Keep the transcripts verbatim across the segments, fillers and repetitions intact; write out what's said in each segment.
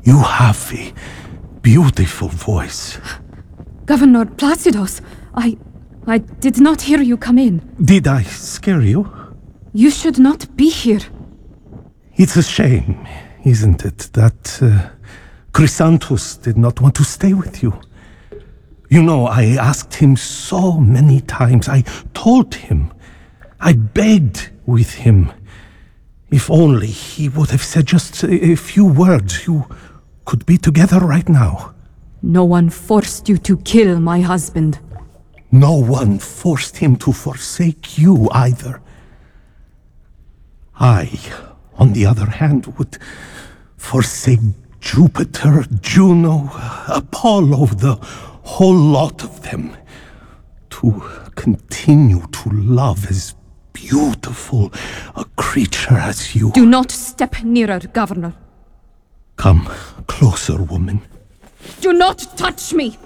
You have a beautiful voice. Governor Placidos, I... I did not hear you come in. Did I scare you? You should not be here. It's a shame, isn't it, that uh, Chrysanthus did not want to stay with you. You know, I asked him so many times. I told him. I begged with him. If only he would have said just a, a few words, you could be together right now. No one forced you to kill my husband. No one forced him to forsake you either. I, on the other hand, would forsake Jupiter, Juno, Apollo, the whole lot of them, to continue to love as beautiful a creature as you. Do not step nearer, Governor. Come closer, woman. Do not touch me!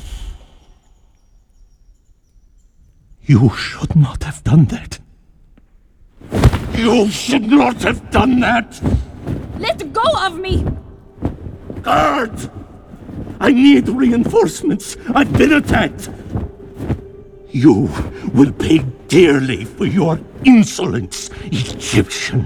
You should not have done that. You should not have done that! Let go of me! Guard! I need reinforcements. I've been attacked. You will pay dearly for your insolence, Egyptian.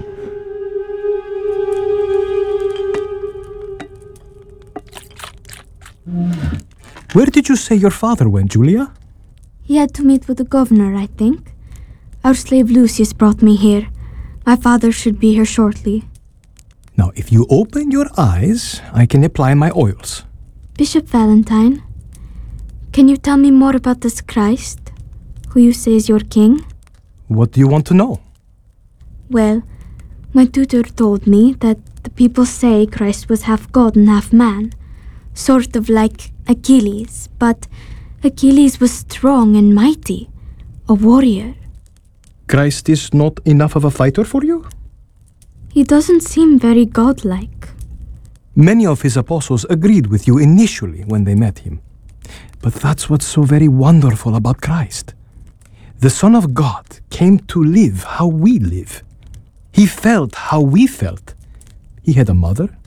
Where did you say your father went, Julia? He had to meet with the governor, I think. Our slave Lucius brought me here. My father should be here shortly. Now, if you open your eyes, I can apply my oils. Bishop Valentine, can you tell me more about this Christ, who you say is your king? What do you want to know? Well, my tutor told me that the people say Christ was half God and half man, sort of like Achilles, but Achilles was strong and mighty, a warrior. Christ is not enough of a fighter for you? He doesn't seem very godlike. Many of his apostles agreed with you initially when they met him. But that's what's so very wonderful about Christ. The Son of God came to live how we live. He felt how we felt. He had a mother,